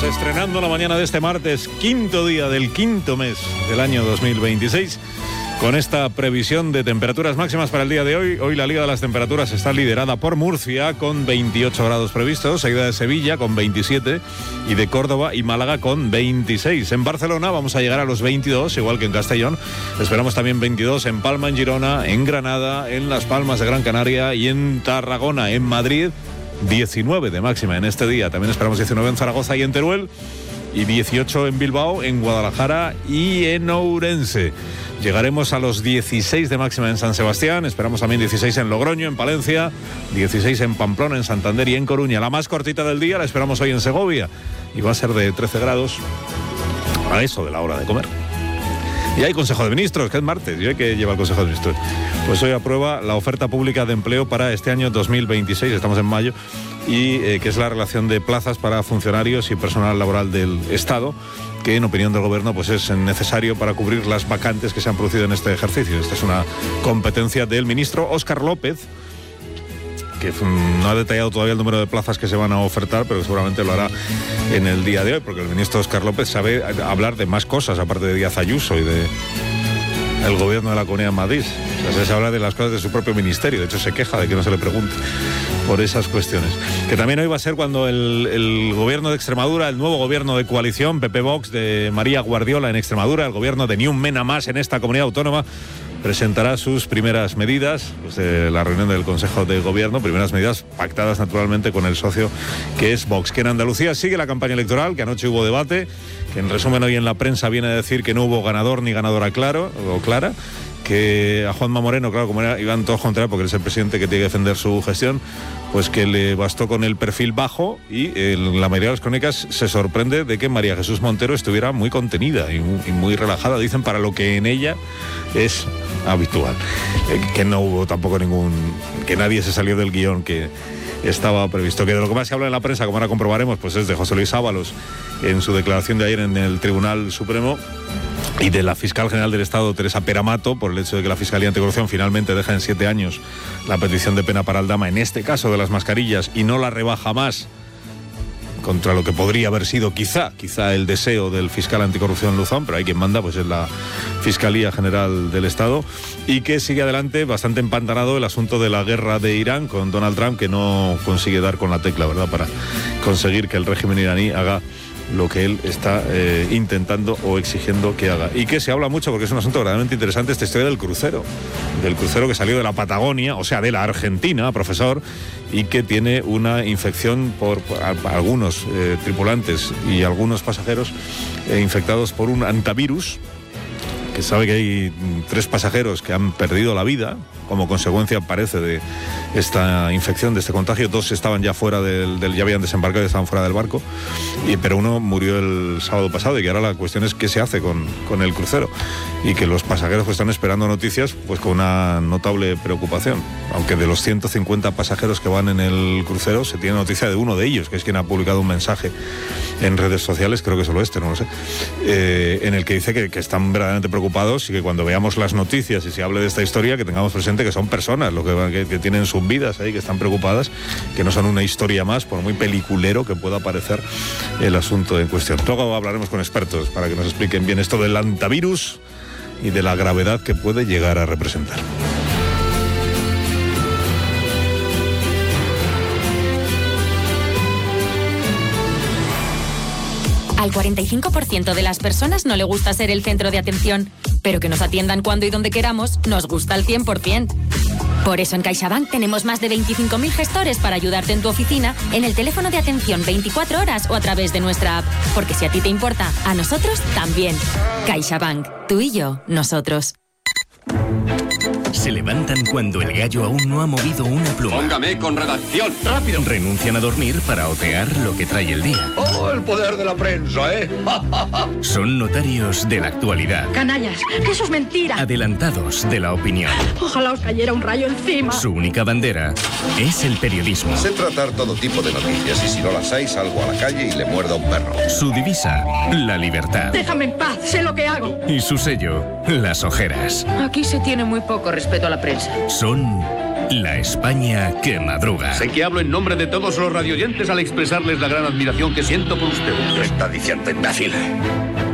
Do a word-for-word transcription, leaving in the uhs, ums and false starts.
Estrenando la mañana de este martes, quinto día del quinto mes del año dos mil veintiséis, con esta previsión de temperaturas máximas para el día de hoy. Hoy la Liga de las Temperaturas está liderada por Murcia con veintiocho grados previstos, seguida de Sevilla con veintisiete y de Córdoba y Málaga con veintiséis. En Barcelona vamos a llegar a los veintidós, igual que en Castellón. Esperamos también veintidós en Palma, en Girona, en Granada, en Las Palmas de Gran Canaria y en Tarragona. En Madrid, diecinueve de máxima en este día. También esperamos diecinueve en Zaragoza y en Teruel, y dieciocho en Bilbao, en Guadalajara y en Ourense. Llegaremos a los dieciséis de máxima en San Sebastián, esperamos también dieciséis en Logroño, en Palencia, dieciséis en Pamplona, en Santander y en Coruña. La más cortita del día la esperamos hoy en Segovia y va a ser de trece grados a eso de la hora de comer. Y hay Consejo de Ministros, que es martes, y hoy que lleva el Consejo de Ministros. Pues hoy aprueba la oferta pública de empleo para este año dos mil veintiséis, estamos en mayo, y eh, que es la relación de plazas para funcionarios y personal laboral del Estado, que en opinión del Gobierno pues es necesario para cubrir las vacantes que se han producido en este ejercicio. Esta es una competencia del ministro Óscar López, que no ha detallado todavía el número de plazas que se van a ofertar, pero seguramente lo hará en el día de hoy, porque el ministro Óscar López sabe hablar de más cosas, aparte de Díaz Ayuso y de el gobierno de la Comunidad de Madrid. O sea, se habla de las cosas de su propio ministerio, de hecho se queja de que no se le pregunte por esas cuestiones. Que también hoy va a ser cuando el, el gobierno de Extremadura, el nuevo gobierno de coalición, P P Vox, de María Guardiola en Extremadura, el gobierno de Ni un Mena Más en esta comunidad autónoma, presentará sus primeras medidas, pues, de la reunión del Consejo de Gobierno, primeras medidas pactadas naturalmente con el socio que es Vox. Que en Andalucía sigue la campaña electoral, que anoche hubo debate, que en resumen hoy en la prensa viene a decir que no hubo ganador ni ganadora claro o clara, que a Juanma Moreno, claro, como era, iban todos contra él porque es el presidente que tiene que defender su gestión, pues que le bastó con el perfil bajo, y en la mayoría de las crónicas se sorprende de que María Jesús Montero estuviera muy contenida y muy, y muy relajada, dicen, para lo que en ella es habitual. Eh, que no hubo tampoco ningún... que nadie se salió del guión que estaba previsto. Que de lo que más se habla en la prensa, como ahora comprobaremos, pues es de José Luis Ábalos en su declaración de ayer en el Tribunal Supremo, y de la fiscal general del Estado, Teresa Peramato, por el hecho de que la Fiscalía Anticorrupción finalmente deja en siete años la petición de pena para Aldama, en este caso de las mascarillas, y no la rebaja más, contra lo que podría haber sido quizá, quizá el deseo del fiscal anticorrupción Luzón, pero hay quien manda, pues es la Fiscalía General del Estado, y que sigue adelante bastante empantanado el asunto de la guerra de Irán con Donald Trump, que no consigue dar con la tecla, ¿verdad?, para conseguir que el régimen iraní haga lo que él está eh, intentando o exigiendo que haga. Y que se habla mucho, porque es un asunto verdaderamente interesante, esta historia del crucero, del crucero que salió de la Patagonia, o sea, de la Argentina, profesor, y que tiene una infección por, por a, a algunos eh, tripulantes y algunos pasajeros eh, infectados por un antivirus, que sabe que hay tres pasajeros que han perdido la vida como consecuencia, parece, de esta infección, de este contagio. Dos estaban ya fuera del, del ya habían desembarcado y estaban fuera del barco, y, pero uno murió el sábado pasado, y que ahora la cuestión es qué se hace con, con el crucero, y que los pasajeros pues están esperando noticias pues con una notable preocupación, aunque de los ciento cincuenta pasajeros que van en el crucero se tiene noticia de uno de ellos, que es quien ha publicado un mensaje en redes sociales, creo que solo este, no lo sé, eh, en el que dice que, que están verdaderamente preocupados, y que cuando veamos las noticias y se hable de esta historia, que tengamos presente que son personas lo que, que, que tienen sus vidas ahí, que están preocupadas, que no son una historia más, por muy peliculero que pueda parecer el asunto en cuestión. Luego hablaremos con expertos para que nos expliquen bien esto del antivirus y de la gravedad que puede llegar a representar. Al cuarenta y cinco por ciento de las personas no le gusta ser el centro de atención, pero que nos atiendan cuando y donde queramos nos gusta al cien por ciento. Por eso en CaixaBank tenemos más de veinticinco mil gestores para ayudarte en tu oficina, en el teléfono de atención veinticuatro horas o a través de nuestra app. Porque si a ti te importa, a nosotros también. CaixaBank, tú y yo, nosotros. Se levantan cuando el gallo aún no ha movido una pluma. Póngame con redacción, rápido. Renuncian a dormir para otear lo que trae el día. ¡Oh, el poder de la prensa, eh! Son notarios de la actualidad. Canallas, que eso es mentira. Adelantados de la opinión. Ojalá os cayera un rayo encima. Su única bandera es el periodismo. Sé tratar todo tipo de noticias, y si no las hay, salgo a la calle y le muerdo a un perro. Su divisa, la libertad. Déjame en paz, sé lo que hago. Y su sello, las ojeras. Aquí se tiene muy poco respeto a la prensa. Son La España que madruga. Sé que hablo en nombre de todos los radioyentes al expresarles la gran admiración que siento por usted. ¿Qué está diciendo, imbécil?